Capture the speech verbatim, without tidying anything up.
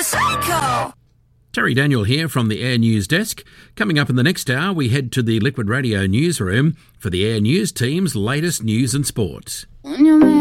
a psycho. Terry Daniel here from the Air News Desk. Coming up in the next hour, we head to the Liquid Radio newsroom for the Air News team's latest news and sports.